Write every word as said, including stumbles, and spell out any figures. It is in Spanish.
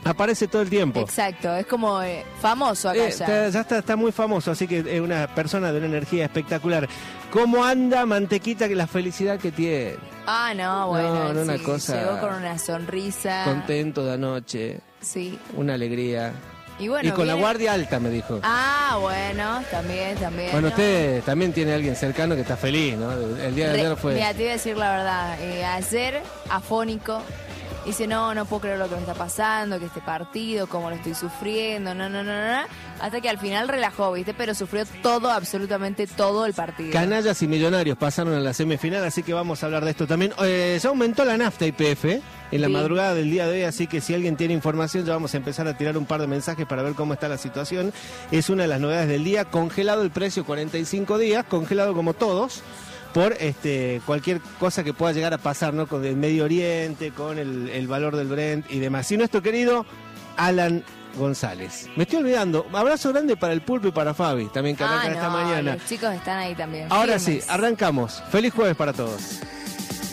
Aparece todo el tiempo. Exacto, es como eh, famoso acá Eh, ya. está- ya está, está muy famoso, así que es una persona de una energía espectacular. ¿Cómo anda Mantequita? Que la felicidad que tiene. Ah, no, bueno, No, no, una sí, cosa- llegó con una sonrisa. Contento de anoche, Sí. una alegría. Y bueno, y con la viene- guardia alta, me dijo. Ah, bueno, también, también. Bueno, ¿no? usted también tiene a alguien cercano que está feliz, ¿no? El día de Re- ayer fue... Mira, te iba a decir la verdad. Eh, ayer, afónico, dice, no, no puedo creer lo que me está pasando, que este partido, cómo lo estoy sufriendo, no, no, no, no, no. Hasta que al final relajó, ¿viste? Pero sufrió todo, absolutamente todo el partido. Canallas y Millonarios pasaron a la semifinal, así que vamos a hablar de esto también. Eh, ya aumentó la nafta Y P F en la Sí. madrugada del día de hoy, así que si alguien tiene información ya vamos a empezar a tirar un par de mensajes para ver cómo está la situación. Es una de las novedades del día, congelado el precio cuarenta y cinco días, congelado como todos, por este cualquier cosa que pueda llegar a pasar, ¿no? Con el Medio Oriente, con el, el valor del Brent y demás. Y nuestro querido Alan González. Me estoy olvidando, abrazo grande para el Pulpo y para Fabi, también que arrancan Ah, esta no, mañana. los chicos están ahí también. Ahora firmes. sí, arrancamos. Feliz jueves para todos.